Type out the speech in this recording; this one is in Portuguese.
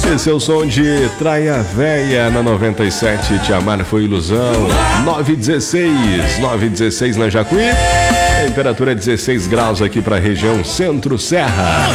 Esse é o som de Traia Véia na 97. Te amar foi ilusão. 9:16 na Jacuí. Temperatura 16 graus aqui para a região Centro-Serra.